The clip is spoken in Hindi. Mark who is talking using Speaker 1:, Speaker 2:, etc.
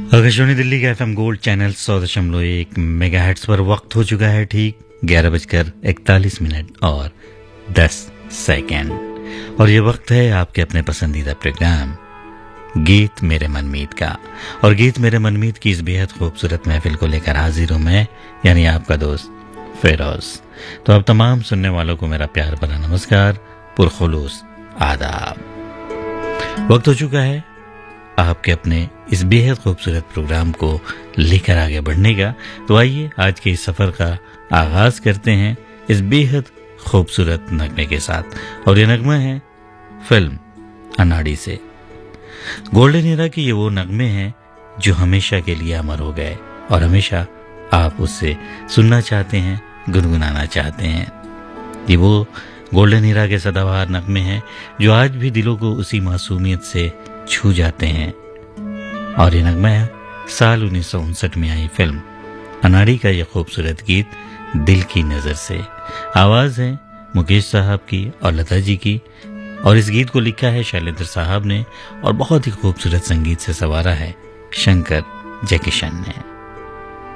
Speaker 1: आकाशवाणी दिल्ली का एफएम गोल्ड चैनल 100.1 मेगाहर्ट्ज पर वक्त हो चुका है ठीक 11:41 और 10 सेकंड। और ये वक्त है आपके अपने पसंदीदा प्रोग्राम गीत मेरे मनमीत का। और गीत मेरे मनमीत की इस बेहद खूबसूरत महफिल को लेकर हाजिर हूं मैं, यानी आपका दोस्त फिरोज। तो अब तमाम सुनने वालों को मेरा प्यार भरा नमस्कार, पुरखुलूस आदाब। वक्त हो चुका है आपके अपने इस बेहद खूबसूरत प्रोग्राम को लेकर आगे बढ़ने का। तो आइए आज के इस सफर का आगाज करते हैं इस बेहद खूबसूरत नगमे के साथ। और ये नगमा है फिल्म अनाड़ी से। गोल्डन एरा के ये वो नगमे हैं जो हमेशा के लिए अमर हो गए और हमेशा आप उससे सुनना चाहते हैं, गुनगुनाना चाहते हैं। ये वो गोल्डन एरा के सदाबहार नगमे हैं जो आज भी दिलों को उसी मासूमियत से छू जाते हैं। और ये नगमा है साल 1959 में आई फिल्म अनाड़ी का ये खूबसूरत गीत दिल की नजर से। आवाज है मुकेश साहब की और लता जी की, और इस गीत को लिखा है शैलेंद्र साहब ने और बहुत ही खूबसूरत संगीत से संवारा है शंकर जयकिशन ने।